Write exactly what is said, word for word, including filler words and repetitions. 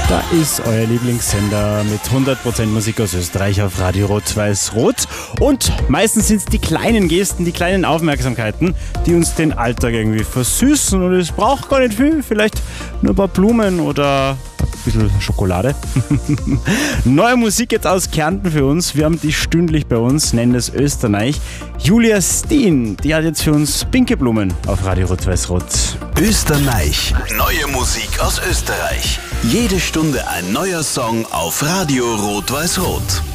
Da ist euer Lieblingssender mit hundert Prozent Musik aus Österreich auf Radio Rot-Weiß-Rot. Und meistens sind es die kleinen Gesten, die kleinen Aufmerksamkeiten, die uns den Alltag irgendwie versüßen. Und es braucht gar nicht viel, vielleicht nur ein paar Blumen oder ein bisschen Schokolade. Neue Musik jetzt aus Kärnten für uns. Wir haben die stündlich bei uns, nennen es Österreich. Julia Steen, die hat jetzt für uns pinke Blumen auf Radio Rot-Weiß-Rot. Österreich. Neue Musik aus Österreich. Jede Stunde ein neuer Song auf Radio Rot-Weiß-Rot.